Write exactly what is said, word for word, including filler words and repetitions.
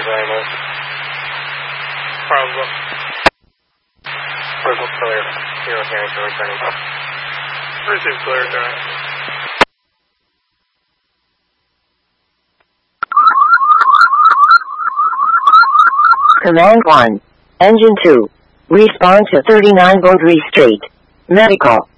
Ramos. Carlsville. Crystal clear. Zero County for returning. Receive clear, County. Command one. Engine two. Respond to thirty-nine Beaudry Street. Medical.